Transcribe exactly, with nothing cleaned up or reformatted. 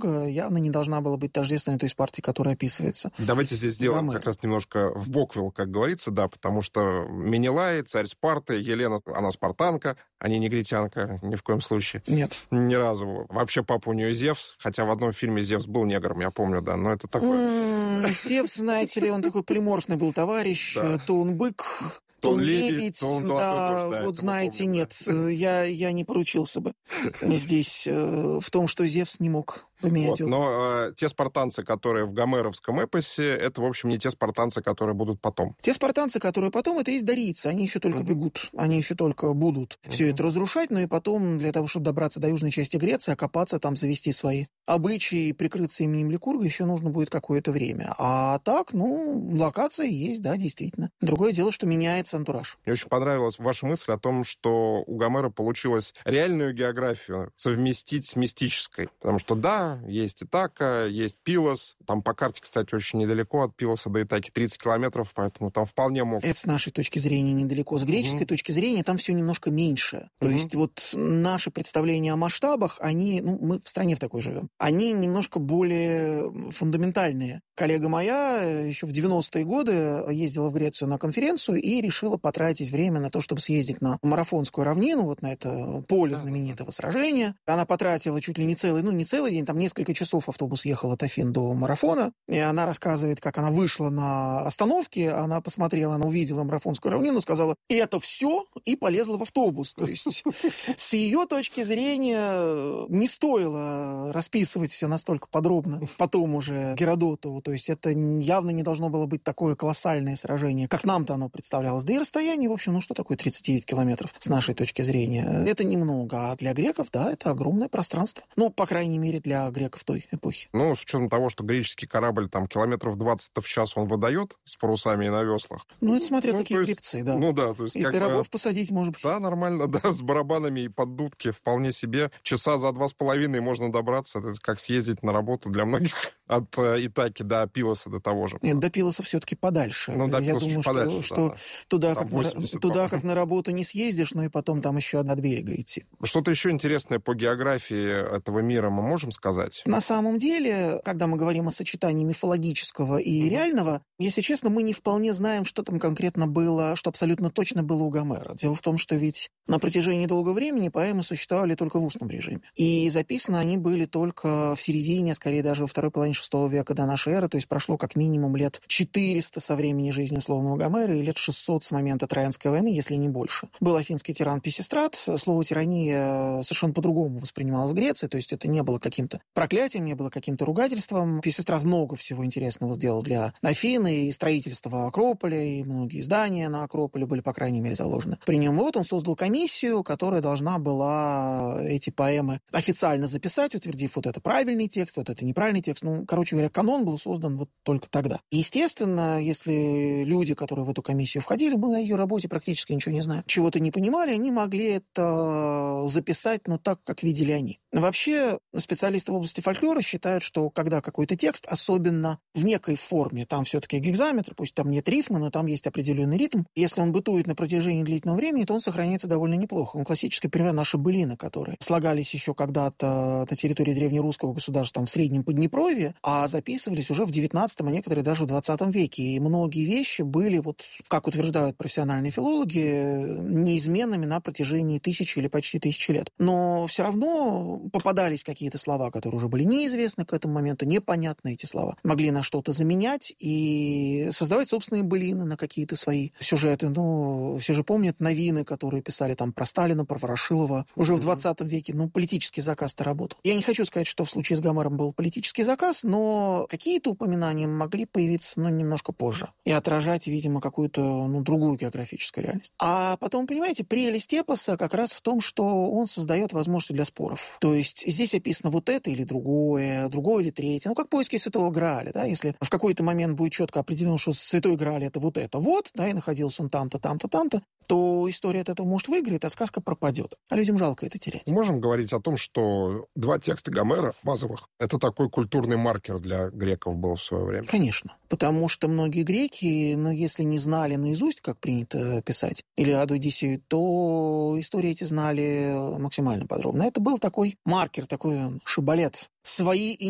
Ликурга явно не должна была быть тождественной той партии, которая описывается. Давайте здесь сделаем как раз немножко в боквил, как говорится, да, потому что Менелай, царь Спарты, Елена, она спартанка, а не негритянка, ни в коем случае. Нет. Ни разу. Вообще папа у нее Зевс, хотя в одном фильме Зевс был негром, я помню, да, но это такое... Зевс, знаете ли, он такой полиморфный был товарищ, то он бык... То он лебедь, лебедь, то он золотой да, дождь, да, вот знаете, помню, нет, да. я, я не поручился бы здесь в том, что Зевс не мог поменять. Вот, но э, те спартанцы, которые в гомеровском эпосе, это, в общем, не те спартанцы, которые будут потом. Те спартанцы, которые потом, это есть дарийцы, они еще только uh-huh. бегут, они еще только будут uh-huh. все это разрушать, но и потом для того, чтобы добраться до южной части Греции, окопаться там, завести свои обычаи и прикрыться именем Ликурга, еще нужно будет какое-то время. А так, ну, локация есть, да, действительно. Другое дело, что меняется антураж. Мне очень понравилась ваша мысль о том, что у Гомера получилось реальную географию совместить с мистической. Потому что, да, есть Итака, есть Пилос. Там по карте, кстати, очень недалеко от Пилоса до Итаки, тридцать километров, поэтому там вполне мог... Это с нашей точки зрения недалеко. С греческой mm-hmm. точки зрения там все немножко меньше. То mm-hmm. есть вот наши представления о масштабах, они, ну, мы в стране в такой живем, они немножко более фундаментальные. Коллега моя еще в девяностые годы ездила в Грецию на конференцию и решила потратить время на то, чтобы съездить на Марафонскую равнину, вот на это поле знаменитого сражения. Она потратила чуть ли не целый, ну, не целый день, там несколько часов автобус ехал от Афин до Марафона, и она рассказывает, как она вышла на остановке, она посмотрела, она увидела Марафонскую равнину, сказала, и это все, и полезла в автобус. То есть с ее точки зрения не стоило расписывать все настолько подробно потом уже Геродоту. То есть это явно не должно было быть такое колоссальное сражение, как нам-то оно представлялось. Да и расстояние, в общем, ну что такое тридцать девять километров с нашей точки зрения? Это немного, а для греков, да, это огромное пространство. Ну, по крайней мере, для греков той эпохи. Ну, с учетом того, что греческий корабль там километров двадцать в час он выдает с парусами и на веслах. Ну, это смотря ну, какие есть, гребцы, да. Ну, да, то есть... Если как, рабов посадить, может быть. Да, нормально, да, с барабанами и под дудки вполне себе. Часа за два с половиной можно добраться. Это как съездить на работу для многих от Итаки до Пилоса, до того же. Нет, до Пилоса все-таки подальше. Ну, до Я Пилоса думаю, чуть подальше, что, да, что да. туда, Там как на, туда как на работу не съездишь, но и потом там еще от берега идти. Что-то еще интересное по географии этого мира мы можем сказать? На самом деле, когда мы говорим о сочетании мифологического и mm-hmm. реального, если честно, мы не вполне знаем, что там конкретно было, что абсолютно точно было у Гомера. Дело в том, что ведь на протяжении долгого времени поэмы существовали только в устном режиме. И записаны они были только в середине, скорее даже во второй половине шестого века до нашей эры, то есть прошло как минимум лет четыреста со времени жизни условного Гомера и лет шестьсот с момента Троянской войны, если не больше. Был афинский тиран Писистрат. Слово «тирания» совершенно по-другому воспринималось в Греции, то есть это не было каким-то проклятием, не было каким-то ругательством. Писистрат много всего интересного сделал для Афины, и строительство Акрополя, и многие здания на Акрополе были, по крайней мере, заложены при нем. И вот он создал комиссию, которая должна была эти поэмы официально записать, утвердив вот это правильный текст, вот это неправильный текст. Ну, короче говоря, канон был создан вот только тогда. Естественно, если люди, которые в эту комиссию входили, мы о ее работе практически ничего не знаем, чего-то не понимали, они могли это записать, ну, так, как видели они. Вообще, специалисты в области фольклора считают, что когда какой-то текст, особенно в некой форме, там все-таки гекзаметр, пусть там нет рифмы, но там есть определенный ритм, если он бытует на протяжении длительного времени, то он сохраняется довольно неплохо. Он классический пример наши былины, которые слагались еще когда-то на территории древнерусского государства, там в Среднем Поднепровье, а записывались уже в девятнадцатом, а некоторые даже в двадцатом веке. И многие вещи были, вот, как утверждают профессиональные филологи, неизменными на протяжении тысячи или почти тысячи лет. Но все равно попадались какие-то слова, которые уже были неизвестны к этому моменту, непонятны эти слова. Могли на что-то заменять и создавать собственные былины на какие-то свои сюжеты. Ну, все же помнят новины, которые писали там про Сталина, про Ворошилова уже в двадцатом веке. Ну, политический заказ-то работал. Я не хочу сказать, что в случае с Гомером был политический заказ, но какие-то упоминания могли появиться, ну, немножко позже и отражать, видимо, какую-то, ну, другую географическую реальность. А потом, понимаете, прелесть эпоса как раз в том, что он создает возможности для споров. То есть здесь описано вот это или другое, другое или третье. Ну, как поиски Святого Грааля, да, если в какой-то момент будет четко определено, что Святой Грааль это вот это вот, да, и находился он там-то, там-то, там-то, то история от этого может выиграть, а сказка пропадет. А людям жалко это терять. Можем говорить о том, что два текста Гомера базовых — это такой культурный маркер для греков был в свое время? Конечно. Потому что многие греки, ну, если не знали наизусть, как принято писать, или Аду Одиссею, то истории эти знали максимально подробно. Это был такой маркер, такой шибалет. Свои